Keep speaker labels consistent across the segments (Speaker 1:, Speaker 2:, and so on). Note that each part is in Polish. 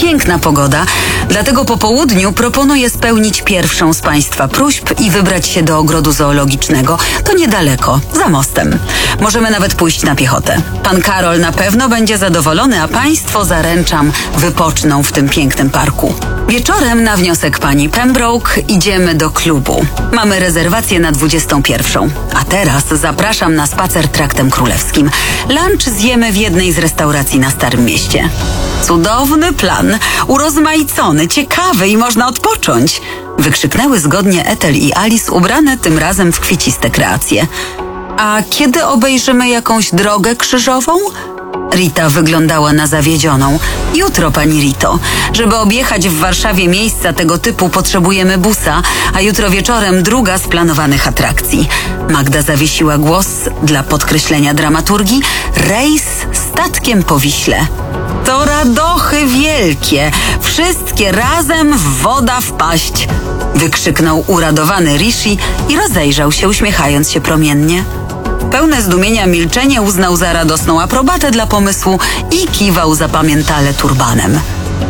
Speaker 1: piękna pogoda, dlatego po południu proponuję spełnić pierwszą z Państwa próśb i wybrać się do ogrodu zoologicznego. To niedaleko, za mostem. Możemy nawet pójść na piechotę. Pan Karol na pewno będzie zadowolony, a Państwo, zaręczam, wypoczną w tym pięknym parku. Wieczorem na wniosek pani Pembroke idziemy do klubu. Mamy rezerwację na 21. A teraz zapraszam na spacer traktem królewskim. Lunch zjemy w jednej z restauracji na Starym Mieście. Cudowny plan, urozmaicony, ciekawy i można odpocząć. Wykrzyknęły zgodnie Ethel i Alice, ubrane tym razem w kwieciste kreacje. A kiedy obejrzymy jakąś drogę krzyżową? Rita wyglądała na zawiedzioną. Jutro, pani Rito. Żeby objechać w Warszawie miejsca tego typu, potrzebujemy busa, a jutro wieczorem druga z planowanych atrakcji. Magda zawiesiła głos dla podkreślenia dramaturgii. Rejs statkiem po Wiśle. To radochy wielkie! Wszystkie razem w woda wpaść! Wykrzyknął uradowany Rishi i rozejrzał się, uśmiechając się promiennie. Pełne zdumienia milczenie uznał za radosną aprobatę dla pomysłu i kiwał zapamiętale turbanem.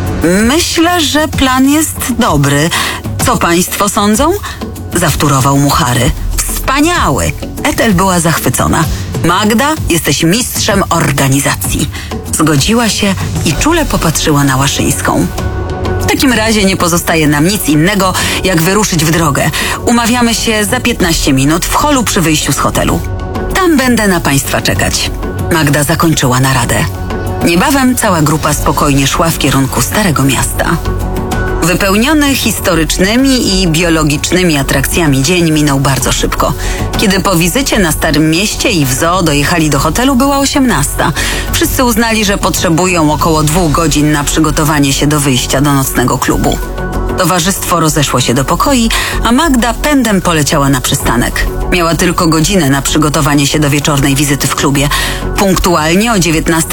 Speaker 1: Myślę, że plan jest dobry. Co państwo sądzą? Zawtórował mu Harry. Wspaniały! Ethel była zachwycona. Magda, jesteś mistrzem organizacji. Zgodziła się i czule popatrzyła na Łaszyńską. W takim razie nie pozostaje nam nic innego, jak wyruszyć w drogę. Umawiamy się za 15 minut w holu przy wyjściu z hotelu. Tam będę na państwa czekać. Magda zakończyła naradę. Niebawem cała grupa spokojnie szła w kierunku Starego Miasta. Wypełniony historycznymi i biologicznymi atrakcjami dzień minął bardzo szybko. Kiedy po wizycie na Starym Mieście i w zoo dojechali do hotelu, była 18. Wszyscy uznali, że potrzebują około 2 godzin na przygotowanie się do wyjścia do nocnego klubu. Towarzystwo rozeszło się do pokoi, a Magda pędem poleciała na przystanek. Miała tylko godzinę na przygotowanie się do wieczornej wizyty w klubie. Punktualnie o 19